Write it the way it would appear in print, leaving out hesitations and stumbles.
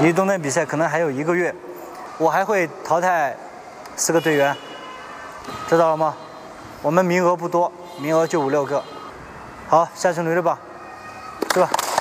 离冬天比赛可能还有1个月，我还会淘汰4个队员，知道了吗？我们名额不多，名额就5、6个。好，下去努力吧，是吧？